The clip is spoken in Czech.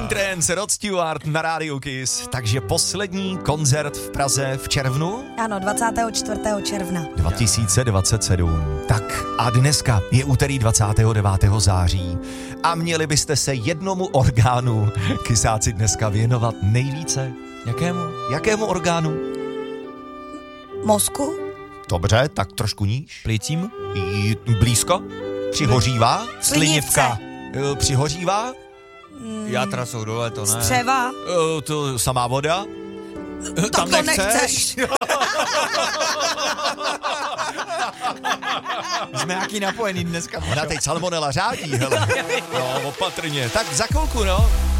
Mean Trance, Rod Stewart na rádiu Kiss. Takže poslední koncert v Praze v červnu? Ano, 24. června. 2027. Tak a dneska je úterý 29. září a měli byste se jednomu orgánu, kysáci, dneska věnovat nejvíce. Jakému? Jakému orgánu? Mozku? Dobře, tak trošku níž. Plicím? Blízko? Přihořívá? Slinivka. Přihořívá? Játra jsou dole, to ne. Střeva? To samá voda? Tak to nechceš. Jsme nějaký napojený dneska. Ona teď salmonela řádí, hele. No, opatrně. Tak za chvilku, no.